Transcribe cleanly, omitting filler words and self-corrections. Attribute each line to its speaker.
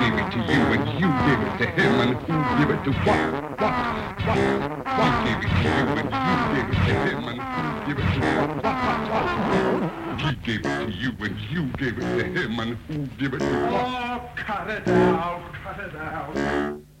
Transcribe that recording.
Speaker 1: gave it to you and you gave it to him and who gave it to what? He gave it to you and you gave it to him and who gave it to what? He gave it to you and you gave it to him and who gave it to what?
Speaker 2: Oh, cut it out, cut it out.